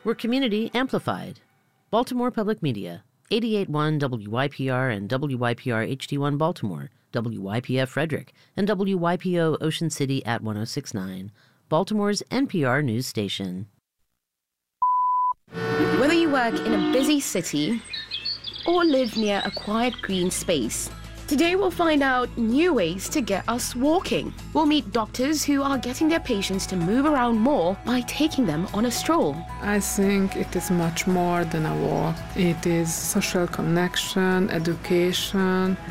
We're community amplified. Baltimore Public Media, 88.1 WYPR and WYPR HD1 Baltimore, WYPF Frederick, and WYPO Ocean City at 106.9, Baltimore's NPR news station. Whether you work in a busy city or live near a quiet green space, today we'll find out new ways to get us walking. We'll meet doctors who are getting their patients to move around more by taking them on a stroll. I think it is much more than a walk. It is social connection, education,